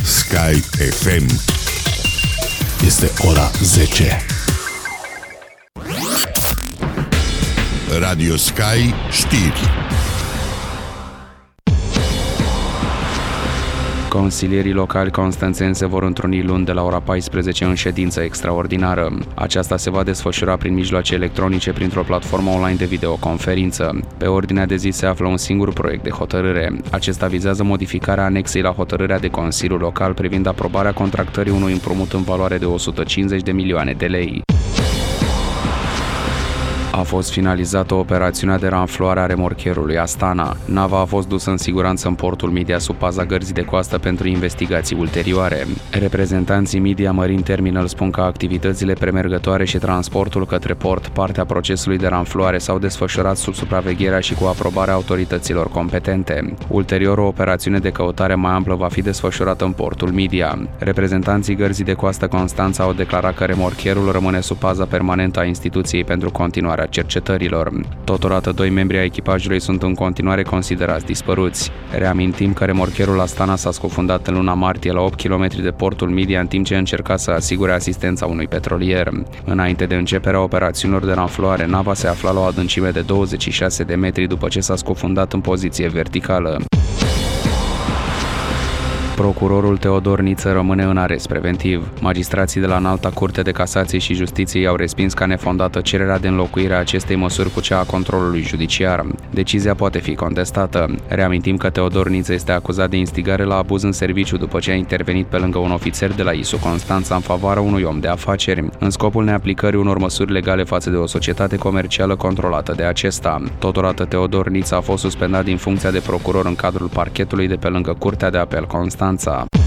Sky FM. Este ora 10. Radio Sky știri. Consilierii locali constanțeni se vor întruni luni de la ora 14 în ședință extraordinară. Aceasta se va desfășura prin mijloace electronice printr-o platformă online de videoconferință. Pe ordinea de zi se află un singur proiect de hotărâre. Acesta vizează modificarea anexei la hotărârea de Consiliu Local privind aprobarea contractării unui împrumut în valoare de 150 de milioane de lei. A fost finalizată operațiunea de ranfluare a remorcherului Astana. Nava a fost dusă în siguranță în portul Midia sub paza gărzii de coastă pentru investigații ulterioare. Reprezentanții Midia Marine Terminal spun că activitățile premergătoare și transportul către port, partea procesului de ranfluare, s-au desfășurat sub supravegherea și cu aprobarea autorităților competente. Ulterior, o operațiune de căutare mai amplă va fi desfășurată în portul Midia. Reprezentanții gărzii de coastă Constanța au declarat că remorcherul rămâne sub paza permanentă a instituției pentru continuarea cercetărilor. Totodată, 2 membri ai echipajului sunt în continuare considerați dispăruți. Reamintim că remorcherul Astana s-a scufundat în luna martie la 8 km de portul Midia în timp ce încerca să asigure asistența unui petrolier. Înainte de începerea operațiunilor de ranfluare, nava se afla la o adâncime de 26 de metri după ce s-a scufundat în poziție verticală. Procurorul Teodor Niță rămâne în arest preventiv. Magistrații de la Înalta Curte de Casație și Justiție i-au respins ca nefondată cererea de înlocuire a acestei măsuri cu cea a controlului judiciar. Decizia poate fi contestată. Reamintim că Teodor Niță este acuzat de instigare la abuz în serviciu după ce a intervenit pe lângă un ofițer de la ISU Constanța în favoarea unui om de afaceri, în scopul neaplicării unor măsuri legale față de o societate comercială controlată de acesta. Totodată, Teodor Niță a fost suspendat din funcția de procuror în cadrul parchetului de pe lângă Curtea de Apel Constanța.